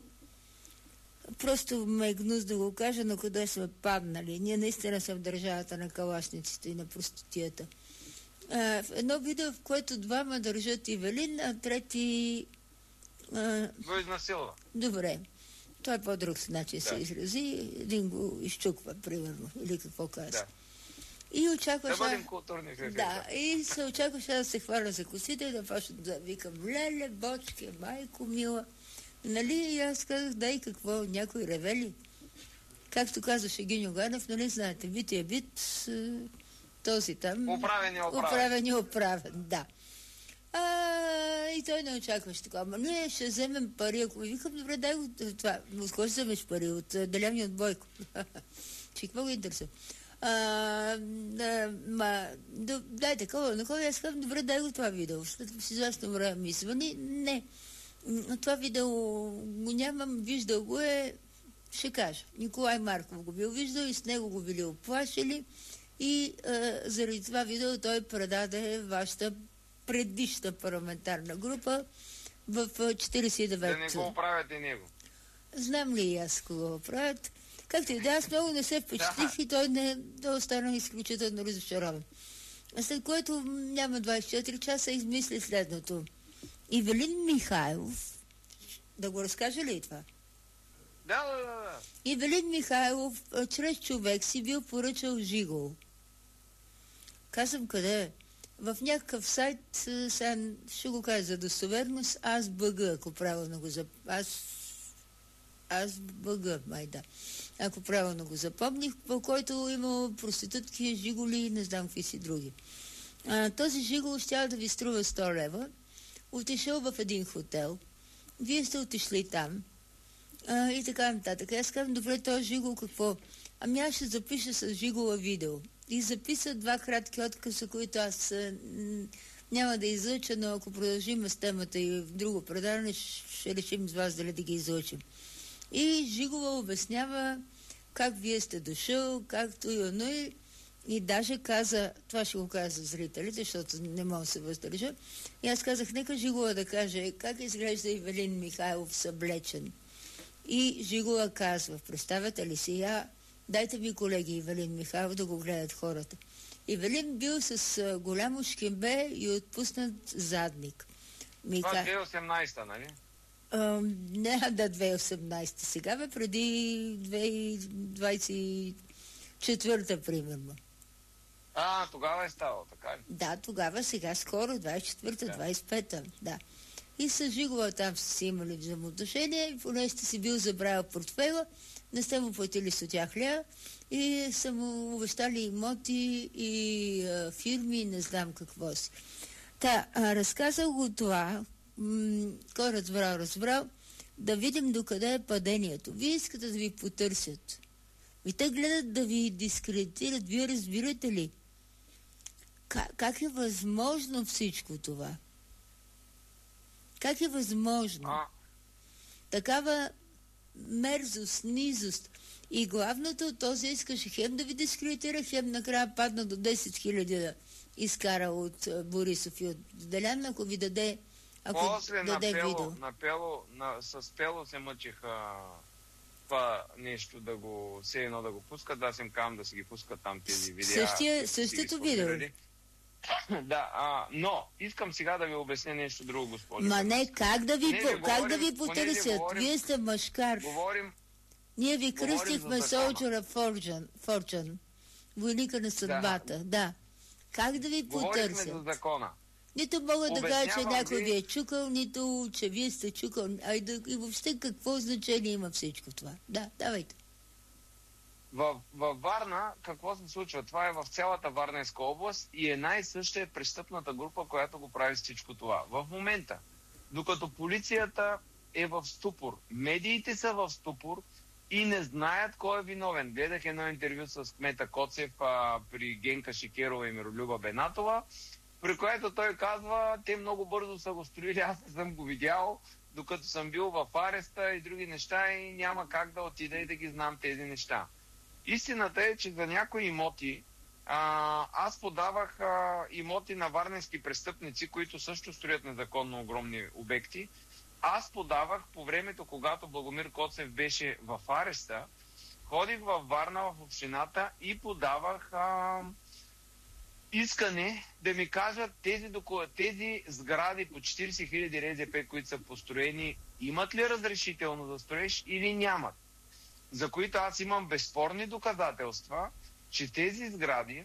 просто ме е гнус да го кажа, но къде сме паднали. Ние наистина сме в държавата на калашниците и на простотията. А, едно видео, в което двама държат Ивелин, а трети... А, го изнасилва. Добре. Това е по-друг начин да. се изрази. Един го изчуква, примерно. Или какво казва. Да. И очакваше... Да бъдем културни. Да, и се очакваше да се хваля за косите и да почна да викам леле, бочке, майко мила. Нали, и аз казах, да и какво, някой ревели. Както казваше Гиньо Ганев, нали знаете, бит е бит, този там... Управен е оправен. Управен е оправен, да. А, и той не очакваше такова. Ама ние ще вземем пари, ако ми викам, добре, дай го това. От кой ще вземеш пари? От Делян и от Бойко. Че какво го интересува? А, а, ма, да, дай такова, на кой аз казвам, добре, дай го това видео. След с известно време ми звъни, не. Това видео го нямам, виждал го е, ще кажа. Николай Марков го бил виждал и с него го били оплашили и а, заради това видео той предаде вашата предишна парламентарна група в четиридесет и девет. Да не го оправят и него. Знам ли и аз кого го правят? Както и да, аз много не се впечатлих и той не да остана изключително разочарован. След което няма двадесет и четири часа измисли следното. Ивелин Михайлов, да го разкажа ли това? Да, да, да, да. Ивелин Михайлов чрез човек си бил поръчал жигол. Казвам къде е? В някакъв сайт, сега ще го кажа за достоверност, аз БГ, ако правилно го запомних. Аз, аз БГ, май да. Ако правилно го запомних, по който има проститутки, жиголи и не знам какви си други. А, този жигол ще да ви струва сто лева. Отишъл в един хотел. Вие сте отишли там. А, и така нататък. Аз казвам, добре, този жигол какво? Ами аз ще запиша с жигола видео. И записа два кратки откъса, които аз м- няма да излъча, но ако продължим с темата и в друго предаване, ще решим с вас дали да ги излъчим. И жигола обяснява как вие сте дошъл, както и оно и, и даже каза, това ще го каза за зрителите, защото не мога да се въздържа. И аз казах, нека жигола да каже как изглежда Ивелин Михайлов съблечен. И жигола казва, представете ли си, я дайте ми, колеги, Ивелин Михайлов да го гледат хората. Ивелин бил с а, голямо шкембе и отпуснат задник. Ми Това ка... две хиляди и осемнадесета, нали? А, не да две хиляди и осемнадесета. Сега бе преди две хиляди двадесет и четвърта, примерно. А, тогава е ставало, така ли? Да, тогава, сега скоро, двадесет и четвърта, Да. двадесет и пета, да. И с Жигова там са си имали взаимоотношения, и поне сте си бил забравил портфейла, не сте му платили с тяхля и са му обещали имоти и а, фирми, не знам какво си. Та, а, разказал го това, м- кой разбрал, разбрал, да видим докъде е падението. Вие искате да ви потърсят. И те гледат да ви дискредитират. Вие разбирате ли? Как, как е възможно всичко това? Как е възможно? А... Такава мерзост, низост. И главното, този искаше хем да ви дискредитира, хем накрая падна до десет хиляди да изкара от Борисов и от Делян, ако ви даде, ако После даде на пело, видео. на пело, на, с пело се мъчиха това нещо да го, все едно да го пускат, аз им казвам да си ги пускат там тези видеа. Същия, същото видео. Да, а, но искам сега да ви обясня нещо друго, госпожо. Ма не, как да ви, Понеже по, как говорим- да ви потърсят? понеже говорим- Вие сте мъжкар. Говорим, Ние ви говорим кръстихме за закона. Soldier of Fortune, Fortune, войника на съдбата. Да. да. Как да ви говорихме потърсят? за закона. Нито мога да кажа, че Обяснявам някой ви- ви е чукал, нито че вие сте чукал. Айде, и въобще какво значение има всичко това? Да, давайте. В, във Варна какво се случва? Това е в цялата Варненска област и е най-съща е престъпната група, която го прави всичко това. В момента, докато полицията е в ступор, медиите са в ступор и не знаят кой е виновен. Гледах едно интервю с кмета Коцев а, при Генка Шикерова и Миролюба Бенатова, при което той казва, те много бързо са го строили, аз не съм го видял, докато съм бил в ареста и други неща и няма как да отида и да ги знам тези неща. Истината е, че за някои имоти, а, аз подавах а, имоти на варненски престъпници, които също строят незаконно огромни обекти. Аз подавах по времето, когато Благомир Коцев беше в ареста, ходих във Варна, в общината и подавах а, искане да ми кажат тези, тези сгради по четирийсет хиляди РЗП, които са построени, имат ли разрешително да строиш или нямат. За които аз имам безспорни доказателства, че тези сгради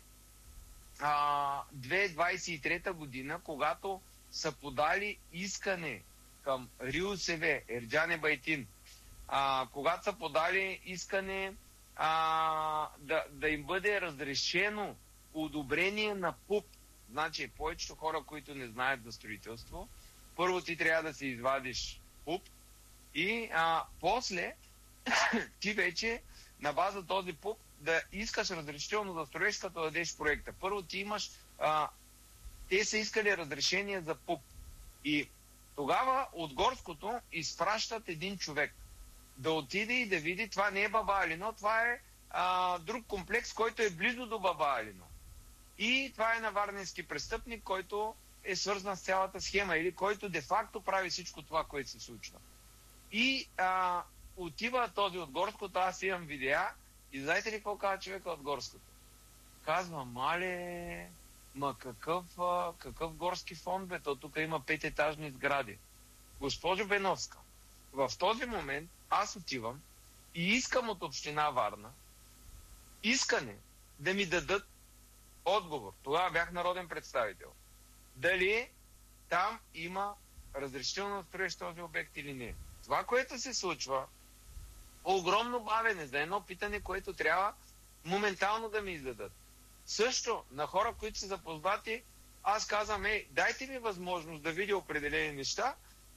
а, две хиляди двадесет и трета година, когато са подали искане към РИОСВ, Ерджан Байтин, а, когато са подали искане а, да, да им бъде разрешено одобрение на ПУП, значи повечето хора, които не знаят за строителство, първо ти трябва да си извадиш ПУП и а, после ти вече на база този ПУП да искаш разрешително да строиш, като дадеш проекта. Първо ти имаш... А, те са искали разрешение за ПУП. И тогава от Горското изпращат един човек да отиде и да види, това не е Баба Алино, това е а, друг комплекс, който е близо до Баба Алино. И това е на варненски престъпник, който е свързан с цялата схема или който де-факто прави всичко това, което се случва. И а, отива този от Горското, аз имам видеа и знаете ли какво казва човека от Горското? Казва, мале, ма какъв, а, какъв горски фонд, бе, то тук има пететажни сгради. Госпожо Беновска, в този момент аз отивам и искам от община Варна искане да ми дадат отговор. Тогава бях народен представител. Дали там има разрешително да строиш този обект или не. Това, което се случва, огромно бавене за едно питане, което трябва моментално да ми издадат. Също на хора, които са запознати, аз казвам, ей, дайте ми възможност да видя определени неща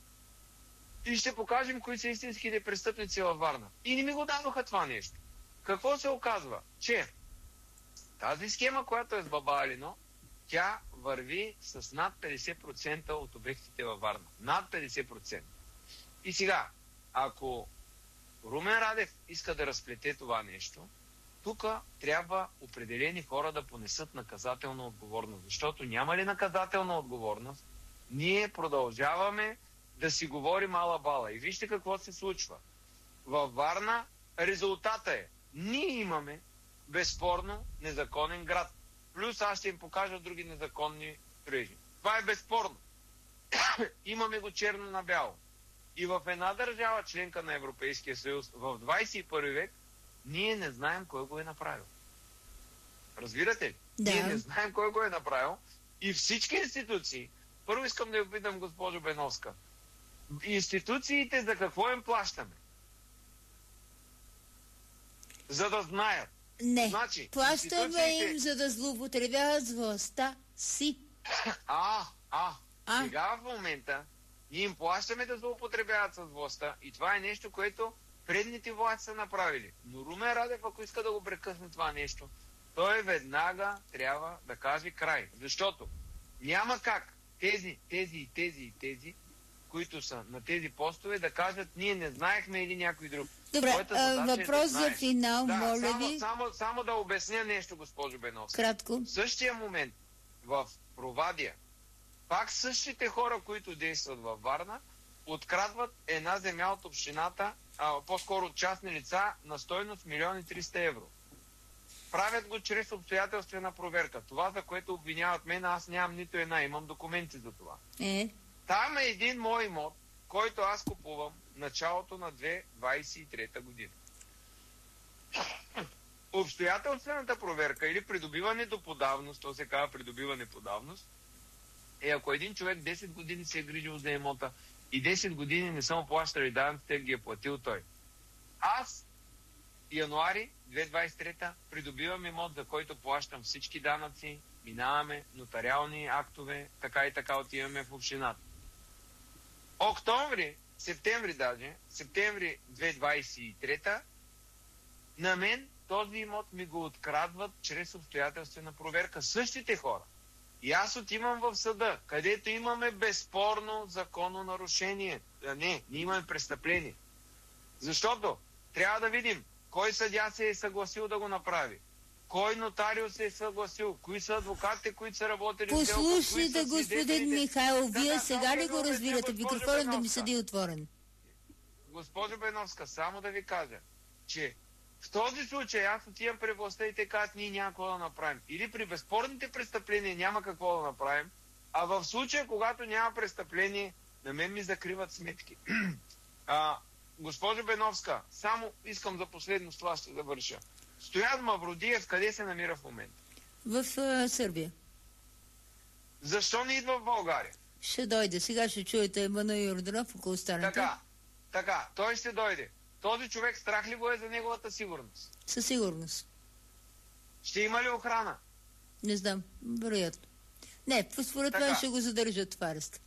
и ще покажем кои са истинските престъпници във Варна. И не ми го дадоха това нещо. Какво се оказва? Че тази схема, която е с Баба Алино, тя върви с над петдесет процента от обектите във Варна. Над петдесет процента. И сега, ако Румен Радев иска да разплете това нещо, тук трябва определени хора да понесат наказателна отговорност. Защото няма ли наказателна отговорност, ние продължаваме да си говорим ала-бала. И вижте какво се случва. Във Варна резултата е, ние имаме безспорно незаконен град. Плюс аз ще им покажа други незаконни строежи. Това е безспорно. Имаме го черно на бяло. И в една държава, членка на Европейския съюз, в двадесет и първи век, ние не знаем кой го е направил. Разбирате ли? Да. Ние не знаем кой го е направил. И всички институции, първо искам да ви питам, госпожо Беновска, институциите за какво им плащаме? За да знаят. Не, Значи, плащаме институциите... им, за да злоупотребяват с властта си. А, а, А? сега в момента Ние им плащаме да злоупотребяват с властта и това е нещо, което предните власти са направили. Но Румен Радев, ако иска да го прекъсне това нещо, той веднага трябва да каже край. Защото няма как тези, тези и тези и тези, които са на тези постове, да кажат, ние не знаехме или някой друг. Добре, а, въпрос е да за финал, да, моля само, ви. Само, само да обясня нещо, госпожо Беновска. Кратко. В същия момент в Провадия, пак същите хора, които действат във Варна, открадват една земя от общината, а, по-скоро частни лица, на стойност милион и триста евро. Правят го чрез обстоятелствена проверка. Това, за което обвиняват мен, аз нямам нито една, имам документи за това. Е. Там е един мой имот, който аз купувам началото на две хиляди двадесет и трета година. Обстоятелствената проверка или придобиване по давност, то се казва придобиване по давност, е ако един човек десет години се е грижил за имота и десет години не са му плащали данъците, ги е платил той. Аз януари две хиляди двадесет и трета придобивам имот, за който плащам всички данъци, минаваме нотариални актове, така и така отиваме в общината. Октомври, септември даже, септември две хиляди двадесет и трета, на мен този имот ми го открадват чрез обстоятелствена проверка. Същите хора. И аз отивам в съда, където имаме безспорно закононарушение. А не, ние имаме престъпление. Защото трябва да видим кой съдия се е съгласил да го направи. Кой нотариус се е съгласил? Кои са адвокатите, които са работили в делото? Послушайте, господин Михайлов, вие да, сега ли го да разбирате? Микрофонът да ми седи отворен. Госпожо Беновска, само да ви кажа, че в този случай аз отивам при властта и те казват, ние няма какво да направим. Или при безспорните престъпления няма какво да направим, а в случая, когато няма престъпление, на мен ми закриват сметки. а, госпожо Беновска, само искам за последно с това ще завърша. Стоян Мавродиев къде се намира в момента? В uh, Сърбия. Защо не идва в България? Ще дойде. Сега ще чуете Емануил Йорданов, ако останете. Така, така, той ще дойде. Този човек страх ли го е за неговата сигурност? Със сигурност. Ще има ли охрана? Не знам, вероятно. Не, според мен ще го задържат в арест.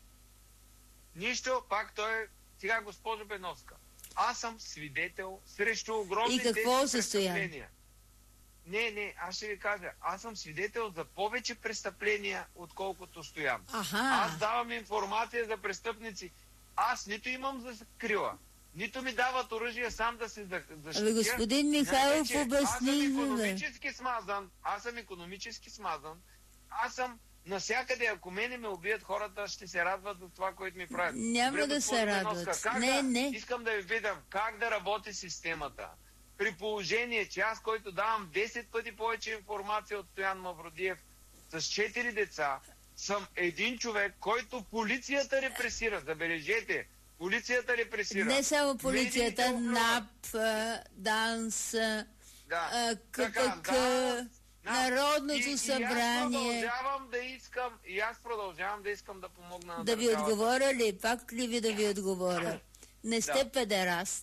Нищо, пак той е... Сега, госпожо Беновска, аз съм свидетел срещу огромни и какво престъпления. Не, не, аз ще ви кажа. Аз съм свидетел за повече престъпления, отколкото Стоян. Аха. Аз давам информация за престъпници. Аз нито имам за крила, нито ми дават оръжие сам да се защитя. Абе, господин Михайлов, обясни. Аз съм икономически смазан. Аз съм икономически смазан. Аз съм навсякъде. Ако мене ме убият, хората ще се радват за това, което ми правят. Няма Добре, да се радват. Не, да, не. Искам да ви видам как да работи системата. При положение, че аз, който давам десет пъти повече информация от Стоян Мавродиев с четири деца, съм един човек, който полицията репресира. Забележете, полицията репресира. Не само полицията, НАП, ДАНС, да. КПК, да, Народното и, събрание. И аз продължавам да искам, и аз продължавам да искам да помогна на Да ви държавата. отговоря ли? Пак ли ви да ви отговоря? Не сте да. педераст.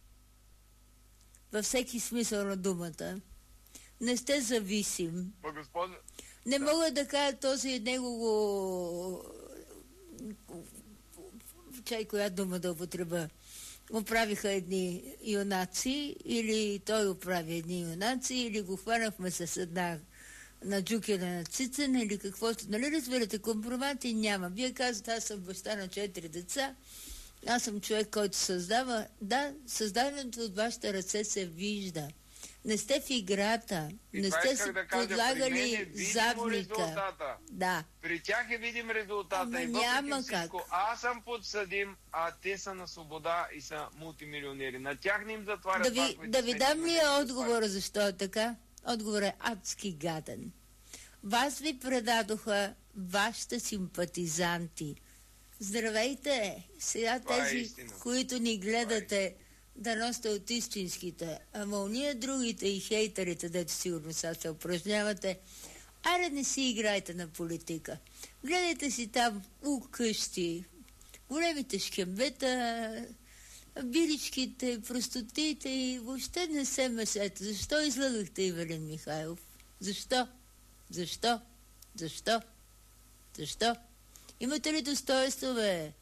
Във всеки смисъл на думата. Не сте зависим. Госпожа... Не да. мога да кажа този негово... Чай, коя дума да употреба. Оправиха едни юнаци, или той оправи едни юнаци, или го хванахме с една на Джукина на Цицина, или каквото. Нали разбирате, компромати няма. Вие казвате, аз съм баща на четири деца, аз съм човек, който създава. Да, създаването от вашите ръце се вижда. Не сте в играта. И не сте си да подлагали е задника. Да. При тях е видим резултата. Ама и няма всичко, как. Аз съм подсъдим, а те са на свобода и са мултимилионери. На тях не им затварят. Да ви, да ви дам ли отговора защо е така? Отговор е адски гаден. Вас ви предадоха вашите симпатизанти. Здравейте! Сега Това тези, е които ни гледате, да носите от истинските. Ама уния другите и хейтерите, дето сигурно сега се упражнявате, аре не си играйте на политика. Гледайте си там у къщи, големите шкембета, биличките, простотите и въобще не се месете. Защо излъгахте Ивелин Михайлов? Защо? Защо? Защо? Защо? Имате ли достоинство, бе?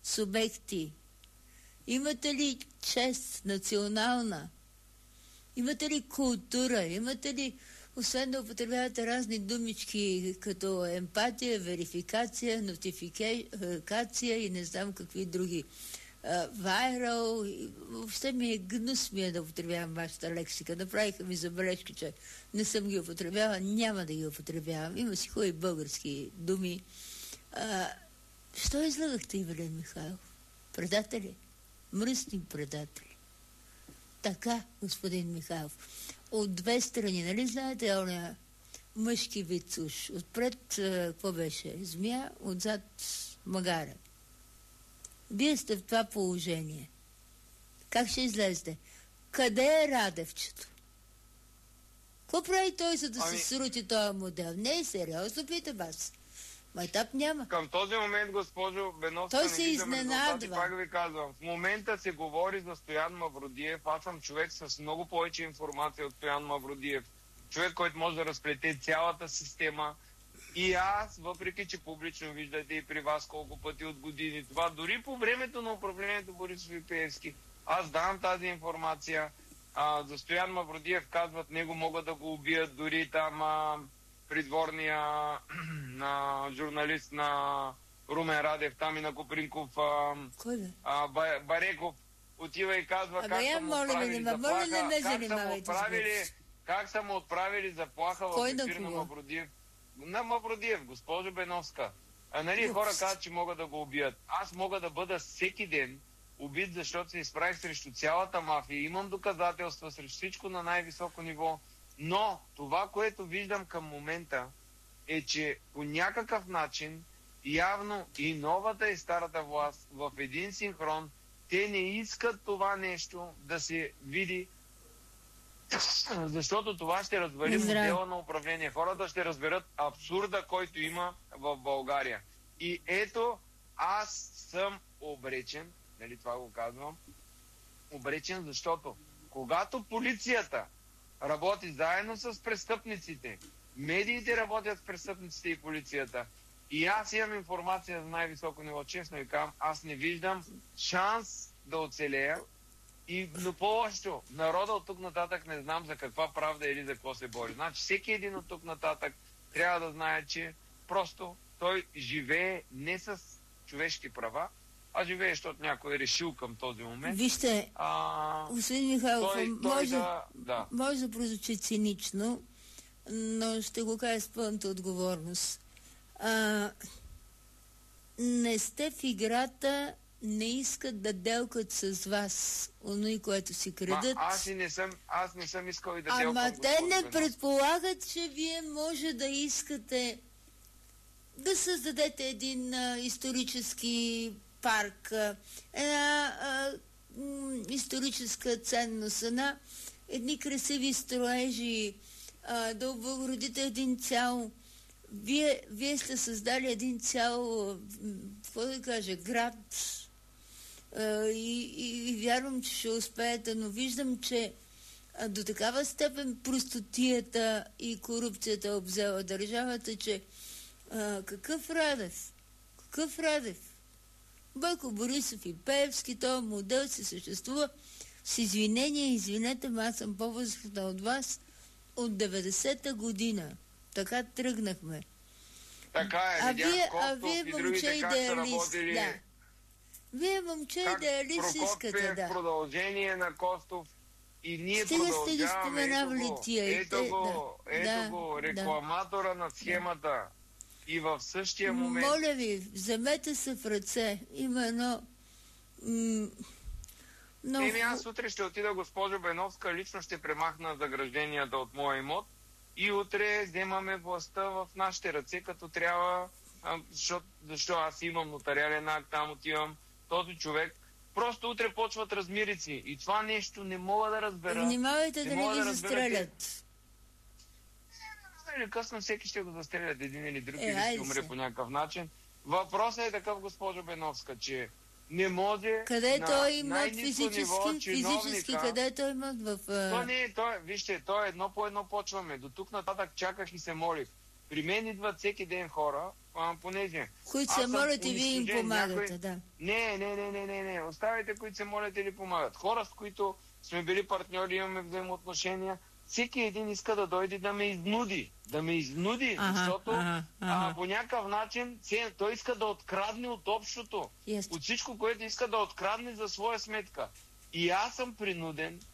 субекти? Имате ли чест национална? Имате ли култура? Имате ли, освен да употребявате разни думички, като емпатия, верификация, нотификация и не знам какви други, вайрал, въобще ми е гнус ми е да употребявам вашата лексика. Направиха ми забележки, че не съм ги употребявала, няма да ги употребявам. Има си хубави български думи. А, що излагахте, Ивелин Михайлов? Предатели? Мръсни предатели. Така, господин Михайлов. От две страни, нали знаете, оня мъжки вид уж. Отпред, какво беше? Змия, отзад магара. Вие сте в това положение. Как ще излезете? Къде е Радевчето? Какво прави той, за да ами... се срути този модел? Не е сериозно, питам аз. Майтап няма. Към този момент, госпожо Беновска, той се изненадва. Пак ви казвам, в момента се говори за Стоян Мавродиев. Аз съм човек с много повече информация от Стоян Мавродиев. Човек, който може да разплете цялата система. И аз, въпреки че публично виждате и при вас колко пъти от години това, дори по времето на управлението Борисов и Пеевски, аз давам тази информация. А, за Стоян Мавродиев казват, него могат да го убият, дори там а, придворния на журналист на Румен Радев, там и на Копринков, а, Кой бе? а, Бареков, отива и казва а как я, са му моля отправили не, заплаха, моля не как са му отправили, как са му отправили заплаха в ефир на Мавродиев. На Мавродиев, госпожо Беновска. А, нали, хора казват, че могат да го убият. Аз мога да бъда всеки ден убит, защото се изправих срещу цялата мафия. Имам доказателства срещу всичко на най-високо ниво. Но това, което виждам към момента, е, че по някакъв начин явно и новата и старата власт в един синхрон, те не искат това нещо да се види, защото това ще развали модела на управление. Хората ще разберат абсурда, който има в България. И ето, аз съм обречен, нали това го казвам, обречен, защото когато полицията работи заедно с престъпниците, медиите работят с престъпниците и полицията, и аз имам информация за най-високо ниво, честно и казвам, аз не виждам шанс да оцелея. И, но по-лошо, народа от тук нататък не знам за каква правда или за какво се бори. Значи всеки един от тук нататък трябва да знае, че просто той живее не с човешки права, а живее, защото някой е решил към този момент. Вижте, а, господин Михайлов, той, той може, да, да. може да прозвучи цинично, но ще го кажа с пълната отговорност. А, не сте в играта, не искат да делкат с вас оно, което си крадат. Ма, аз и не съм, аз не съм искал и да делкам. Ама те не предполагат, че вие може да искате да създадете един а, исторически парк, а, една а, м, историческа ценност, една, едни красиви строежи, а, да облагородите един цял. Вие, вие сте създали един цял, какво да кажа, град. И, и, и вярвам, че ще успеете, но виждам, че а, до такава степен простотията и корупцията обзела държавата, че а, какъв Радев? Какъв Радев? Бойко Борисов и Пеевски, този модел си съществува с извинение, извинете, ма аз съм по-възрастна от вас, от деветдесета година. Така тръгнахме. Така е, а вие, Костов а вие и момче другите идеалист, да. Вие момче идеалист искате, да. Продължение на Костов и ние Стига продължаваме. Стига сте ги споменавали тия. Ето те, го, да, ето да, го, рекламатора да, на схемата. Да. И в същия момент... Моля ви, вземете се в ръце. Има едно... М- но... Еми, аз утре ще отида, госпожо Беновска, лично ще премахна загражденията от моя имот и утре вземаме властта в нашите ръце, като трябва, защото, защо аз имам нотариален акт, там отивам, този човек. Просто утре почват размирици. И това нещо не мога да разбера. Внимавайте да не ви застрелят. Или късно всеки ще го застрелят, един или друг, е, или ще умре по някакъв начин. Въпросът е такъв, госпожо Беновска, че не може къде на той имат физически, ниво, физически, къде той имат в... То не е, то, вижте, то е едно по едно почваме. До тук нататък чаках и се молих. При мен идват всеки ден хора а, понеже... Които се молят и вие им помагате, някой... да. Не, не, не, не, не, не. Оставайте, които се молят или помагат. Хора, с които сме били партньори, имаме взаимоотношения, всеки един иска да дойде да ме изнуди. Да ме изнуди, ага, защото ага, ага. А, по някакъв начин той иска да открадне от общото. Yes. От всичко, което иска да открадне за своя сметка. И аз съм принуден